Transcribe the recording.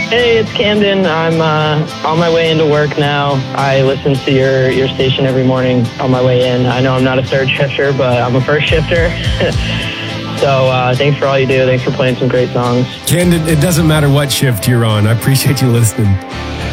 Hey, it's Camden. I'm on my way into work now. I listen to your station every morning on my way in. I know I'm not a third shifter, but I'm a first shifter. So thanks for all you do. Thanks for playing some great songs. Camden, it doesn't matter what shift you're on. I appreciate you listening.